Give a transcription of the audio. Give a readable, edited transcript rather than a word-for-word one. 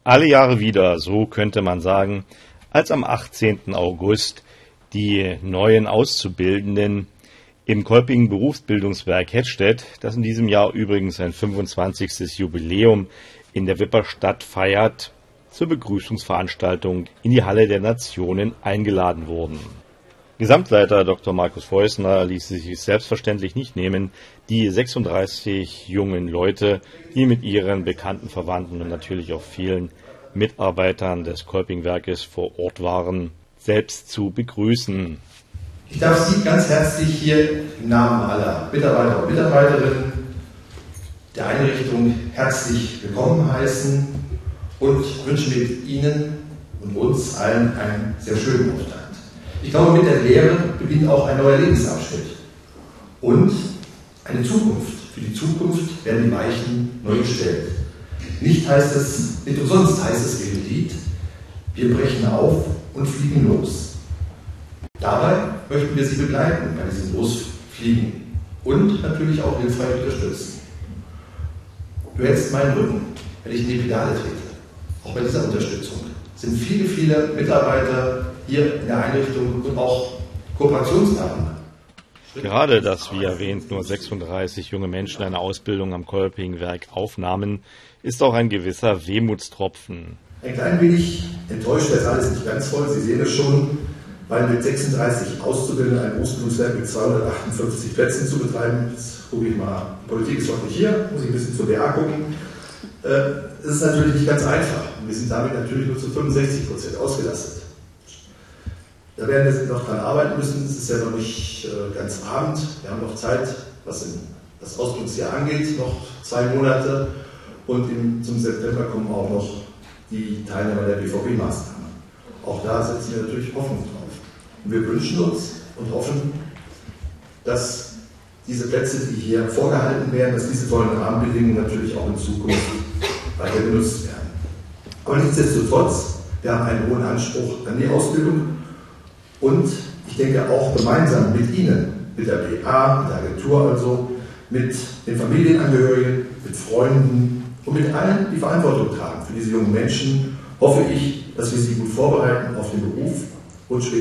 Alle Jahre wieder, so könnte man sagen, als am 18. August die neuen Auszubildenden im Kolping Berufsbildungswerk Hettstedt, das in diesem Jahr übrigens sein 25. Jubiläum in der Wipperstadt feiert, zur Begrüßungsveranstaltung in die Halle der Nationen eingeladen wurden. Gesamtleiter Dr. Markus Feusner ließ es sich selbstverständlich nicht nehmen, die 36 jungen Leute, die mit ihren bekannten Verwandten und natürlich auch vielen Mitarbeitern des Kolpingwerkes vor Ort waren, selbst zu begrüßen. Ich darf Sie ganz herzlich hier im Namen aller Mitarbeiter und Mitarbeiterinnen der Einrichtung herzlich willkommen heißen und wünsche mit Ihnen und uns allen einen sehr schönen Aufenthalt. Ich glaube, mit der Lehre beginnt auch ein neuer Lebensabschnitt und eine Zukunft. Für die Zukunft werden die Weichen neu gestellt. Nicht umsonst heißt es im Lied, wir brechen auf und fliegen los. Dabei möchten wir Sie begleiten bei diesem Losfliegen und natürlich auch hilfreich unterstützen. Du hältst meinen Rücken, wenn ich in die Pedale trete. Auch bei dieser Unterstützung sind viele, viele Mitarbeiter hier in der Einrichtung und auch Kooperationspartner. Gerade, dass, wie erwähnt, nur 36 junge Menschen eine Ausbildung am Kolpingwerk aufnahmen, ist auch ein gewisser Wehmutstropfen. Ein klein wenig enttäuscht, das ist alles nicht ganz voll, Sie sehen es schon, weil mit 36 Auszubildenden ein Berufsbildungswerk mit 258 Plätzen zu betreiben, jetzt gucke ich mal, die Politik ist heute nicht hier, muss ich ein bisschen zur BA gucken, es ist natürlich nicht ganz einfach. Wir sind damit natürlich nur zu 65% ausgelastet. Da werden wir noch dran arbeiten müssen, es ist ja noch nicht ganz Abend, wir haben noch Zeit, was das Ausbildungsjahr angeht, noch 2 Monate und zum September kommen auch noch die Teilnehmer der BVB-Maßnahmen. Auch da setzen wir natürlich Hoffnung drauf. Und wir wünschen uns und hoffen, dass diese Plätze, die hier vorgehalten werden, dass diese tollen Rahmenbedingungen natürlich auch in Zukunft weiter genutzt werden. Aber nichtsdestotrotz, wir haben einen hohen Anspruch an die Ausbildung und ich denke auch gemeinsam mit Ihnen, mit der BA, mit der Agentur also, mit den Familienangehörigen, mit Freunden und mit allen, die Verantwortung tragen für diese jungen Menschen, hoffe ich, dass wir sie gut vorbereiten auf den Beruf und später